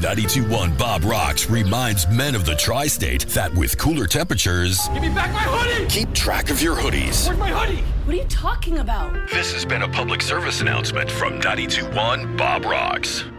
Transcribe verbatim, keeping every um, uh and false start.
ninety-two point one Bob Rocks reminds men of the tri-state that with cooler temperatures, give me back my hoodie! Keep track of your hoodies. Where's my hoodie? What are you talking about? This has been a public service announcement from ninety-two point one Bob Rocks.